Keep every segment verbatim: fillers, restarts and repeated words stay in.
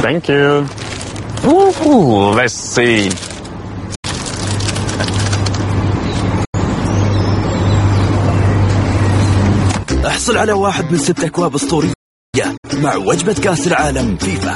Thank you. Ooh, let's see. احصل على واحد من ست أكواب أسطورية مع وجبة كأس العالم فيفا.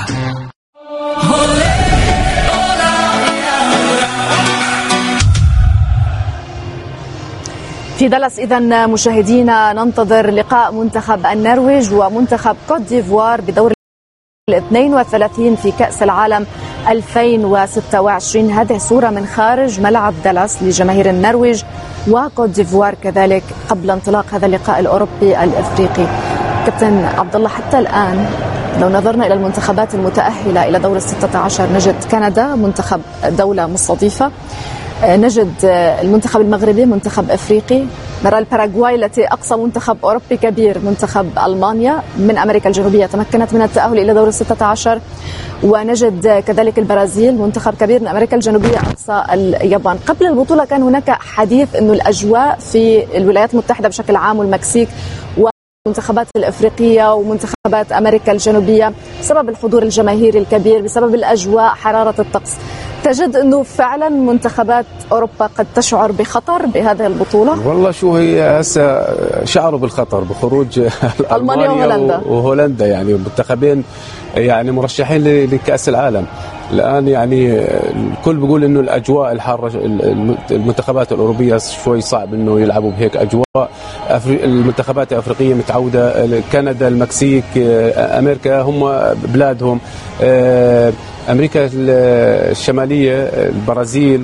في دالاس إذن مشاهدينا ننتظر لقاء منتخب النرويج ومنتخب كوت ديفوار بدور الاثنين وثلاثين في كأس العالم ألفين وستة وعشرين. هذه صورة من خارج ملعب دالاس لجماهير النرويج وكوت ديفوار كذلك قبل انطلاق هذا اللقاء الأوروبي الأفريقي. كابتن عبد الله، حتى الآن لو نظرنا إلى المنتخبات المتأهلة إلى دور الستة عشر نجد كندا منتخب دولة مستضيفة، نجد المنتخب المغربي منتخب أفريقي، نرى الباراغواي التي أقصى منتخب أوروبي كبير منتخب ألمانيا من أمريكا الجنوبية تمكنت من التأهل إلى دور الستة عشر، ونجد كذلك البرازيل منتخب كبير من أمريكا الجنوبية أقصى اليابان. قبل البطولة كان هناك حديث أنه الأجواء في الولايات المتحدة بشكل عام والمكسيك والمنتخبات الأفريقية ومنتخبات أمريكا الجنوبية بسبب الحضور الجماهيري الكبير بسبب الأجواء حرارة الطقس، تجد أنه فعلا منتخبات أوروبا قد تشعر بخطر بهذه البطولة؟ والله شو هي هسه شعروا بالخطر بخروج ألمانيا وهولندا وهولندا يعني منتخبين يعني مرشحين لكأس العالم الآن. يعني الكل بيقول إنه الأجواء الحارة المنتخبات الأوروبية شوي صعب إنه يلعبوا بهيك أجواء. المنتخبات الأفريقية متعودة، كندا، المكسيك، أمريكا هم بلادهم، أمريكا الشمالية، البرازيل،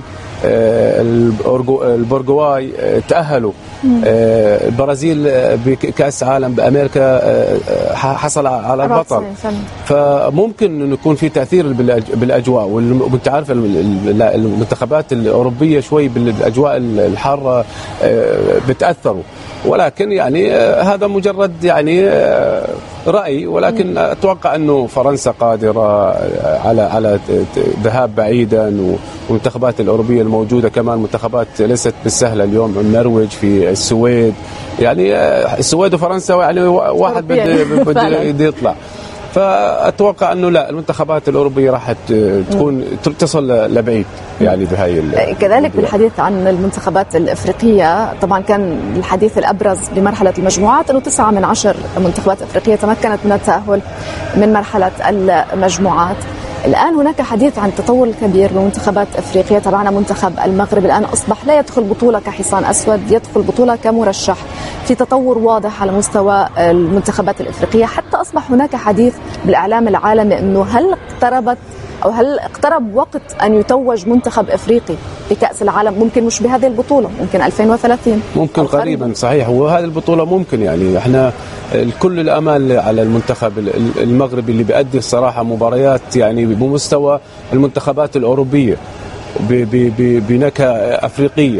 البرغواي تأهلوا. البرازيل بكأس عالم بأمريكا حصل على البطل، فممكن أن يكون في تأثير بالأجواء. وانت عارف المنتخبات الأوروبية شوي بالأجواء الحارة بتأثروا، ولكن يعني هذا مجرد يعني رأي، ولكن أتوقع أنه فرنسا قادرة على على ذهاب بعيدا، والمنتخبات الأوروبية الموجودة كمان منتخبات ليست بالسهلة اليوم. النرويج، في السويد، يعني السويد وفرنسا يعني واحد بده يطلع. فأتوقع أنه لا، المنتخبات الأوروبية راح تكون تصل لبعيد يعني بهاي. كذلك بالحديث عن المنتخبات الأفريقية، طبعا كان الحديث الأبرز بمرحلة المجموعات أنه تسعة من عشر منتخبات أفريقية تمكنت من التأهل من مرحلة المجموعات. الآن هناك حديث عن تطور كبير بمنتخبات أفريقيا. طبعا منتخب المغرب الآن أصبح لا يدخل بطولة كحصان أسود، يدخل بطولة كمرشح، في تطور واضح على مستوى المنتخبات الأفريقية. حتى أصبح هناك حديث بالإعلام العالمي أنه هل اقتربت أو هل اقترب وقت أن يتوج منتخب أفريقي بكأس العالم، ممكن مش بهذه البطولة، ممكن ألفين وثلاثين، ممكن قريبا. صحيح، وهذه البطولة ممكن يعني احنا كل الأمال على المنتخب المغربي اللي بيأدي الصراحة مباريات يعني بمستوى المنتخبات الأوروبية بنكهة أفريقية.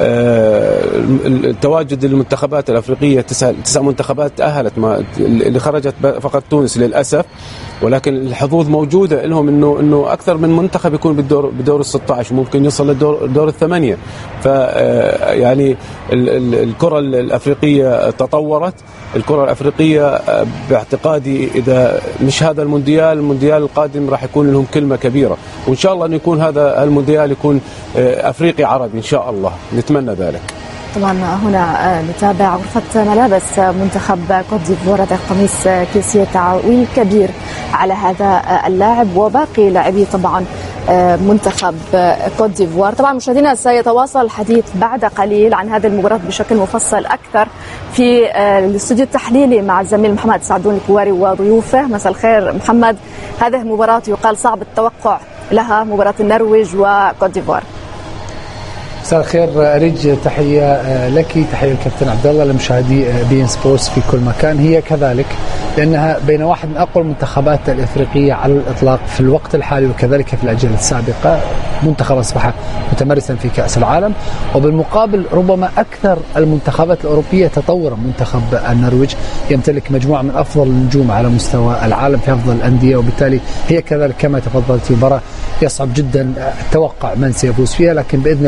التواجد المنتخبات الأفريقية تسع, تسع منتخبات تأهلت، ما اللي خرجت فقط تونس للأسف، ولكن الحظوظ موجودة لهم إنه إنه أكثر من منتخب يكون بالدور بدور الستة عشر، ممكن يصل للدور دور الثمانية. ف يعني الكرة الأفريقية تطورت. الكرة الأفريقية باعتقادي إذا مش هذا المونديال، المونديال القادم راح يكون لهم كلمة كبيرة، وإن شاء الله أن يكون هذا المونديال يكون أفريقي عربي إن شاء الله، نتمنى ذلك. طبعا هنا نتابع غرفة ملابس منتخب كوت ديفوار، هذا قميص كيسية تعويل كبير على هذا اللاعب وباقي لاعبي طبعا منتخب كوت ديفوار. طبعا مشاهدينا سيتواصل الحديث بعد قليل عن هذه المباراة بشكل مفصل أكثر في الاستوديو التحليلي مع الزميل محمد سعدون الكواري وضيوفه. مساء الخير محمد. هذه مباراة يقال صعب التوقع لها، مباراة النرويج وكوت ديفوار. مساء الخير أريج، تحية لك، تحية الكابتن عبد الله، لمشاهدي بي إن سبورتس في كل مكان. هي كذلك لأنها بين واحد من أقوى المنتخبات الإفريقية على الإطلاق في الوقت الحالي وكذلك في الأجيال السابقة. منتخب أصبح متمرسا في كأس العالم، وبالمقابل ربما أكثر المنتخبات الأوروبية تطورا. منتخب النرويج يمتلك مجموعة من أفضل النجوم على مستوى العالم في أفضل الأندية، وبالتالي هي كذلك كما تفضلت مباراة يصعب جدا التوقع من سيفوز فيها، لكن بإذن الله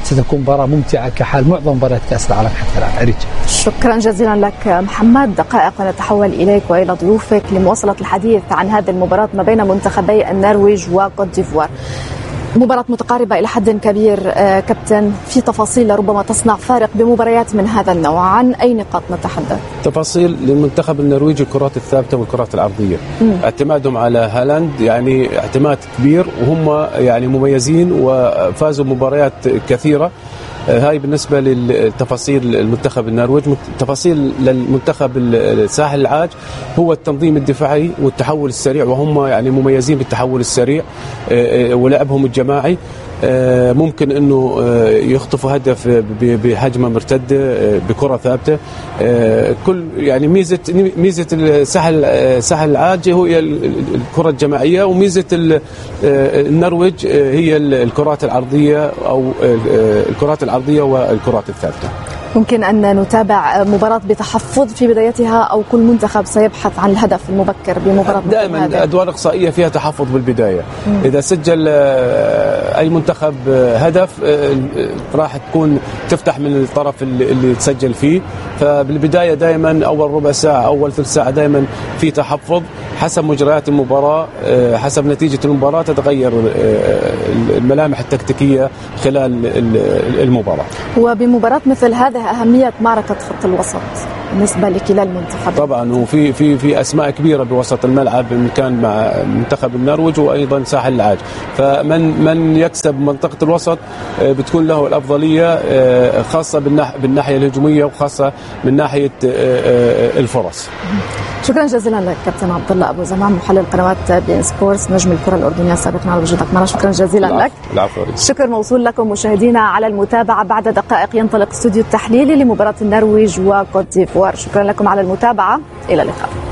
ستكون مباراة ممتعة كحال معظم مباريات كأس العالم حتى الآن. أريج. شكرا جزيلا لك محمد. دقائق ونتحول إليك وإلى ضيوفك لمواصلة الحديث عن هذه المباراة ما بين منتخبي النرويج وكوت ديفوار. مباراة متقاربة إلى حد كبير آه كابتن، في تفاصيل ربما تصنع فارق بمباريات من هذا النوع، عن أي نقاط نتحدث؟ تفاصيل للمنتخب النرويجي الكرات الثابتة والكرات العرضية. م. اعتمادهم على هالاند يعني اعتماد كبير، وهم يعني مميزين وفازوا بمباريات كثيرة. هاي بالنسبة للتفاصيل المنتخب النرويج. تفاصيل للمنتخب الساحل العاج هو التنظيم الدفاعي والتحول السريع، وهم يعني مميزين بالتحول السريع ولعبهم الجماعي. ممكن انه يخطفوا هدف بهجمه مرتده بكره ثابته. كل يعني ميزه ميزه الساحل الساحل العاج هي الكره الجماعيه، وميزه النرويج هي الكرات العرضيه او الكرات العرضيه والكرات الثابته. ممكن أن نتابع مباراة بتحفظ في بدايتها، أو كل منتخب سيبحث عن الهدف المبكر بمباراة؟ دائما أدوار إقصائية فيها تحفظ بالبداية. م. إذا سجل أي منتخب هدف راح تكون تفتح من الطرف اللي تسجل فيه. فبالبداية دائما أول ربع ساعة أول ثلث ساعة دائما في تحفظ، حسب مجريات المباراة حسب نتيجة المباراة تتغير الملامح التكتيكية خلال المباراة. وبمباراة مثل هذه أهمية معركة خط الوسط بالنسبة لكلا المنتخب. طبعا وفي في في أسماء كبيرة بوسط الملعب، من كان مع منتخب النرويج وأيضا ساحل العاج. فمن من يكسب منطقة الوسط بتكون له الأفضلية، خاصة بالناحية الهجومية وخاصة من ناحية الفرص. شكرا جزيلا لك كابتن عبد الله أبو زمام، محلل قنوات بي إن سبورتس، نجم الكرة الأردنية سابقا على وجودك معنا. شكرا جزيلا العفو. لك. العفو. شكر موصول لكم مشاهدينا على المتابعة. بعد دقائق ينطلق استوديو التحليلي لمباراة النرويج وكوت ديفوار. شكرا لكم على المتابعة، إلى اللقاء.